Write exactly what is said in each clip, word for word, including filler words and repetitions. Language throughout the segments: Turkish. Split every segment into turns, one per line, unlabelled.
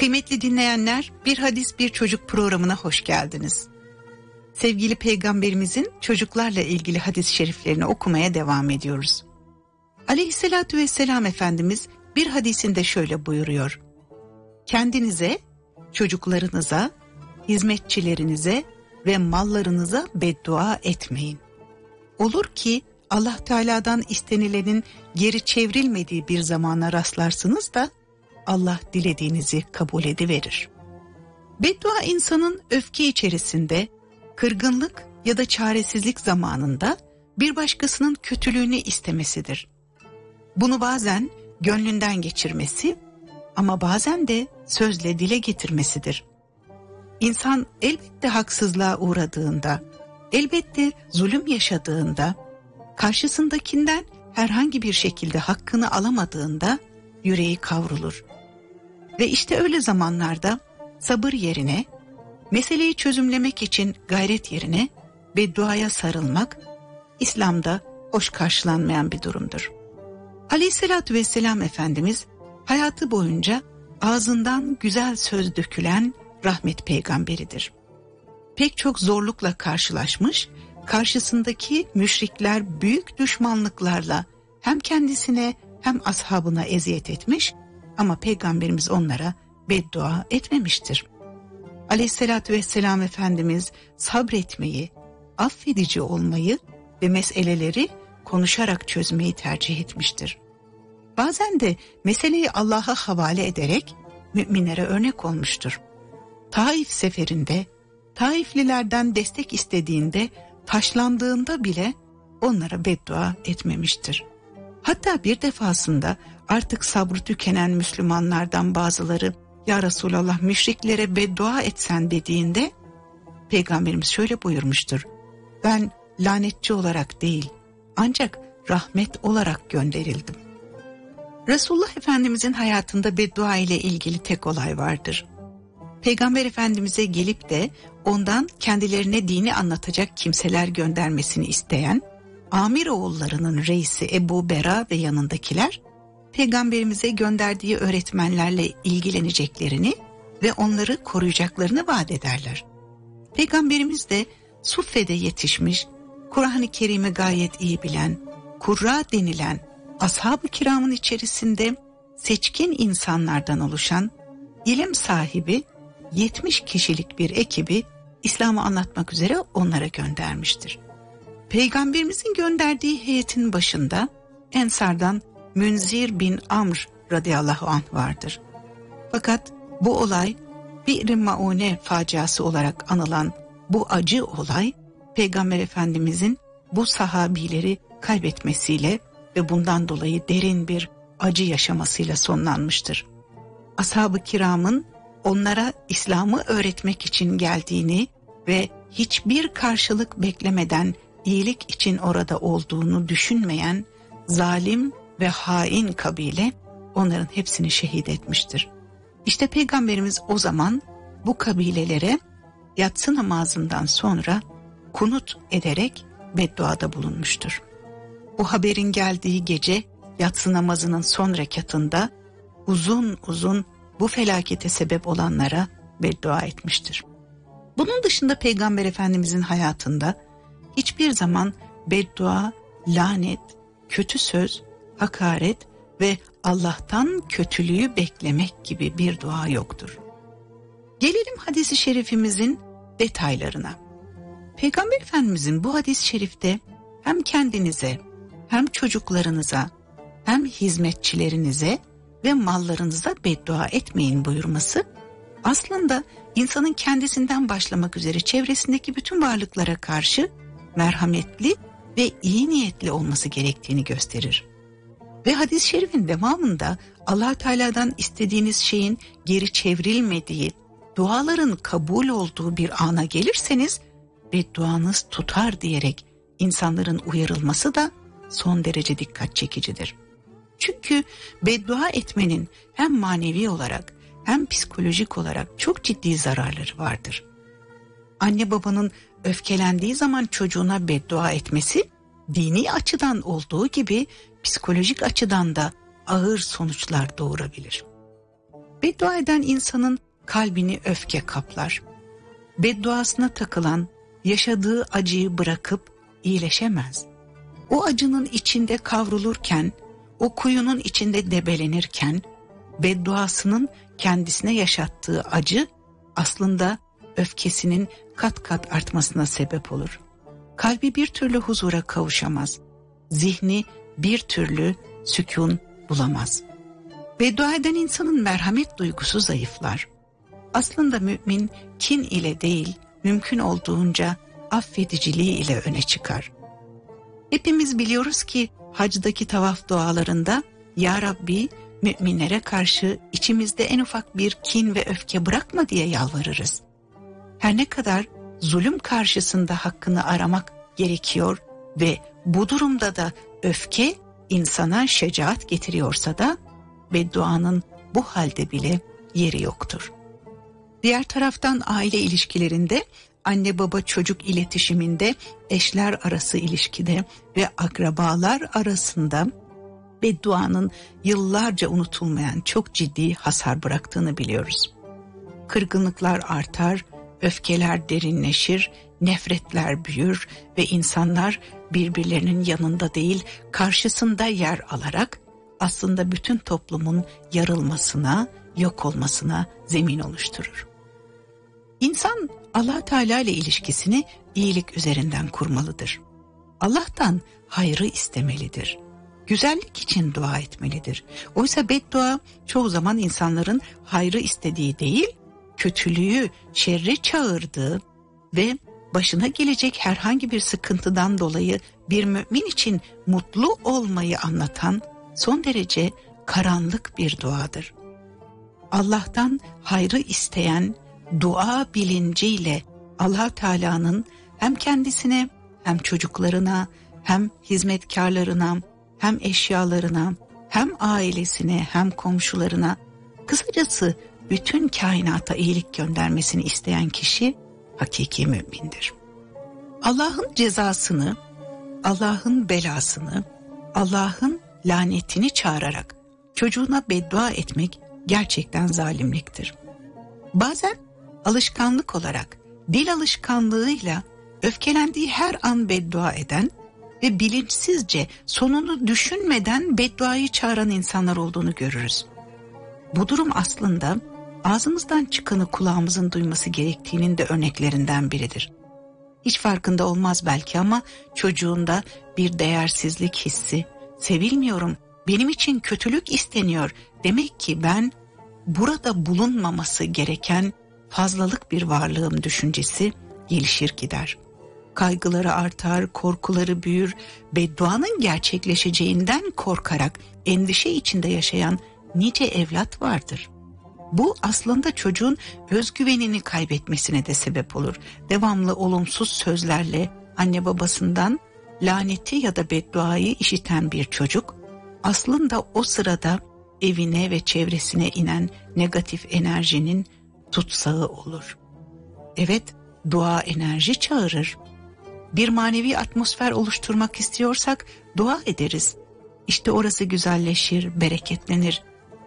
Kıymetli dinleyenler, Bir Hadis Bir Çocuk programına hoş geldiniz. Sevgili Peygamberimizin çocuklarla ilgili hadis-i şeriflerini okumaya devam ediyoruz. Aleyhissalatü vesselam Efendimiz bir hadisinde şöyle buyuruyor: kendinize, çocuklarınıza, hizmetçilerinize ve mallarınıza beddua etmeyin. Olur ki Allah Teala'dan istenilenin geri çevrilmediği bir zamana rastlarsınız da Allah dilediğinizi kabul ediverir. Beddua insanın öfke içerisinde, kırgınlık ya da çaresizlik zamanında bir başkasının kötülüğünü istemesidir. Bunu bazen gönlünden geçirmesi ama bazen de sözle dile getirmesidir. İnsan elbette haksızlığa uğradığında, elbette zulüm yaşadığında, karşısındakinden herhangi bir şekilde hakkını alamadığında yüreği kavrulur. Ve işte öyle zamanlarda sabır yerine, meseleyi çözümlemek için gayret yerine bedduaya sarılmak, İslam'da hoş karşılanmayan bir durumdur. Aleyhissalatü vesselam Efendimiz hayatı boyunca ağzından güzel söz dökülen rahmet peygamberidir. Pek çok zorlukla karşılaşmış, karşısındaki müşrikler büyük düşmanlıklarla hem kendisine hem ashabına eziyet etmiş ama Peygamberimiz onlara beddua etmemiştir. Aleyhissalatü vesselam Efendimiz sabretmeyi, affedici olmayı ve meseleleri konuşarak çözmeyi tercih etmiştir. Bazen de meseleyi Allah'a havale ederek müminlere örnek olmuştur. Taif seferinde, Taiflilerden destek istediğinde, taşlandığında bile onlara beddua etmemiştir. Hatta bir defasında artık sabrı tükenen Müslümanlardan bazıları "Ya Resulallah, müşriklere beddua etsen" dediğinde Peygamberimiz şöyle buyurmuştur: "Ben lanetçi olarak değil, ancak rahmet olarak gönderildim." Resulullah Efendimizin hayatında beddua ile ilgili tek olay vardır. Peygamber Efendimiz'e gelip de ondan kendilerine dini anlatacak kimseler göndermesini isteyen Amir oğullarının reisi Ebu Bera ve yanındakiler, Peygamberimize gönderdiği öğretmenlerle ilgileneceklerini ve onları koruyacaklarını vaat ederler. Peygamberimiz de Suffe'de yetişmiş, Kur'an-ı Kerim'i gayet iyi bilen, Kurra denilen ashab-ı kiramın içerisinde seçkin insanlardan oluşan ilim sahibi yetmiş kişilik bir ekibi İslam'ı anlatmak üzere onlara göndermiştir. Peygamberimizin gönderdiği heyetin başında Ensar'dan Münzir bin Amr radıyallahu anh vardır. Fakat bu olay Bir-i Maune faciası olarak anılan bu acı olay Peygamber Efendimizin bu sahabileri kaybetmesiyle ve bundan dolayı derin bir acı yaşamasıyla sonlanmıştır. Ashab-ı kiramın onlara İslam'ı öğretmek için geldiğini ve hiçbir karşılık beklemeden iyilik için orada olduğunu düşünmeyen zalim ve hain kabile onların hepsini şehit etmiştir. İşte Peygamberimiz o zaman bu kabilelere yatsı namazından sonra kunut ederek bedduada bulunmuştur. O haberin geldiği gece yatsı namazının son rekatında uzun uzun bu felakete sebep olanlara beddua etmiştir. Bunun dışında Peygamber Efendimizin hayatında hiçbir zaman beddua, lanet, kötü söz, hakaret ve Allah'tan kötülüğü beklemek gibi bir dua yoktur. Gelelim hadis-i şerifimizin detaylarına. Peygamber Efendimizin bu hadis-i şerifte hem kendinize, hem çocuklarınıza, hem hizmetçilerinize ve mallarınıza beddua etmeyin buyurması, aslında insanın kendisinden başlamak üzere çevresindeki bütün varlıklara karşı merhametli ve iyi niyetli olması gerektiğini gösterir. Ve hadis-i şerifin devamında Allah Teala'dan istediğiniz şeyin geri çevrilmediği, duaların kabul olduğu bir ana gelirseniz bedduanız tutar diyerek insanların uyarılması da son derece dikkat çekicidir. Çünkü beddua etmenin hem manevi olarak hem psikolojik olarak çok ciddi zararları vardır. Anne babanın öfkelendiği zaman çocuğuna beddua etmesi dini açıdan olduğu gibi psikolojik açıdan da ağır sonuçlar doğurabilir. Beddua eden insanın kalbini öfke kaplar. Bedduasına takılan yaşadığı acıyı bırakıp iyileşemez. O acının içinde kavrulurken, o kuyunun içinde debelenirken, bedduasının kendisine yaşattığı acı aslında öfkesinin kat kat artmasına sebep olur. Kalbi bir türlü huzura kavuşamaz. Zihni bir türlü sükun bulamaz. Beddua eden insanın merhamet duygusu zayıflar. Aslında mümin kin ile değil, mümkün olduğunca affediciliği ile öne çıkar. Hepimiz biliyoruz ki hacdaki tavaf dualarında Ya Rabbi müminlere karşı içimizde en ufak bir kin ve öfke bırakma diye yalvarırız. Her ne kadar zulüm karşısında hakkını aramak gerekiyor ve bu durumda da öfke insana şecaat getiriyorsa da bedduanın bu halde bile yeri yoktur. Diğer taraftan aile ilişkilerinde, anne baba çocuk iletişiminde, eşler arası ilişkide ve akrabalar arasında bedduanın yıllarca unutulmayan çok ciddi hasar bıraktığını biliyoruz. Kırgınlıklar artar, öfkeler derinleşir, nefretler büyür ve insanlar birbirlerinin yanında değil karşısında yer alarak aslında bütün toplumun yarılmasına, yok olmasına zemin oluşturur. İnsan Allah Teala ile ilişkisini iyilik üzerinden kurmalıdır. Allah'tan hayrı istemelidir. Güzellik için dua etmelidir. Oysa beddua çoğu zaman insanların hayrı istediği değil, kötülüğü, şerri çağırdığı ve başına gelecek herhangi bir sıkıntıdan dolayı bir mümin için mutlu olmayı anlatan son derece karanlık bir duadır. Allah'tan hayrı isteyen dua bilinciyle Allah Teala'nın hem kendisine hem çocuklarına hem hizmetkarlarına hem eşyalarına hem ailesine hem komşularına kısacası bütün kainata iyilik göndermesini isteyen kişi hakiki mümindir. Allah'ın cezasını, Allah'ın belasını, Allah'ın lanetini çağırarak çocuğuna beddua etmek gerçekten zalimliktir. Bazen alışkanlık olarak dil alışkanlığıyla öfkelendiği her an beddua eden ve bilinçsizce sonunu düşünmeden bedduayı çağıran insanlar olduğunu görürüz. Bu durum aslında ağzımızdan çıkanı kulağımızın duyması gerektiğinin de örneklerinden biridir. Hiç farkında olmaz belki ama çocuğunda bir değersizlik hissi, sevilmiyorum, benim için kötülük isteniyor, demek ki ben burada bulunmaması gereken fazlalık bir varlığım düşüncesi gelişir gider. Kaygıları artar, korkuları büyür, bedduanın gerçekleşeceğinden korkarak endişe içinde yaşayan nice evlat vardır. Bu aslında çocuğun özgüvenini kaybetmesine de sebep olur. Devamlı olumsuz sözlerle anne babasından laneti ya da bedduayı işiten bir çocuk aslında o sırada evine ve çevresine inen negatif enerjinin tutsağı olur. Evet, dua enerji çağırır. Bir manevi atmosfer oluşturmak istiyorsak dua ederiz. İşte orası güzelleşir, bereketlenir.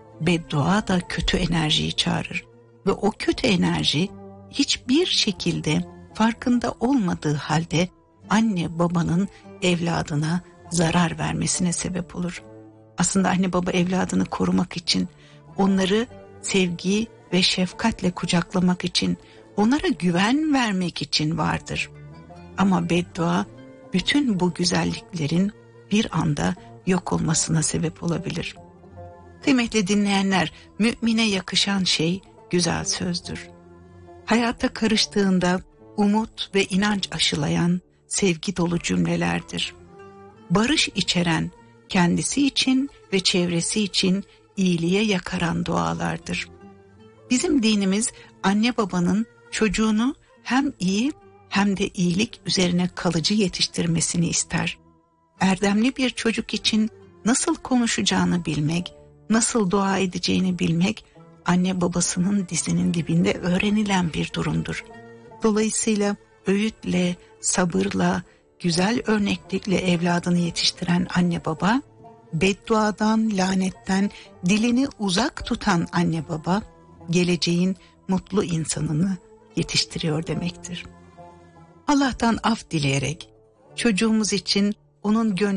Beddua da kötü enerjiyi çağırır. Ve o kötü enerji hiçbir şekilde farkında olmadığı halde anne babanın evladına zarar vermesine sebep olur. Aslında anne baba evladını korumak için, onları sevgi ve şefkatle kucaklamak için, onlara güven vermek için vardır. Ama beddua bütün bu güzelliklerin bir anda yok olmasına sebep olabilir. Kıymetli dinleyenler, mümine yakışan şey güzel sözdür. Hayata karıştığında umut ve inanç aşılayan sevgi dolu cümlelerdir. Barış içeren, kendisi için ve çevresi için iyiliğe yakaran dualardır. Bizim dinimiz anne babanın çocuğunu hem iyi hem de iyilik üzerine kalıcı yetiştirmesini ister. Erdemli bir çocuk için nasıl konuşacağını bilmek, nasıl dua edeceğini bilmek anne babasının dizinin dibinde öğrenilen bir durumdur. Dolayısıyla öğütle, sabırla, güzel örneklikle evladını yetiştiren anne baba bedduadan, lanetten dilini uzak tutan anne baba, geleceğin mutlu insanını yetiştiriyor demektir. Allah'tan af dileyerek çocuğumuz için onun gönlü